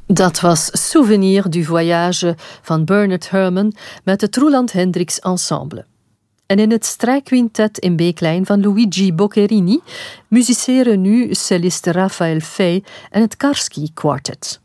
Dat was Souvenir du Voyage van Bernard Herrmann met het Roland Hendricks Ensemble. En in het strijkquintet in B-klein van Luigi Boccherini musiceren nu cellist Raphael Fey en het Karski Quartet.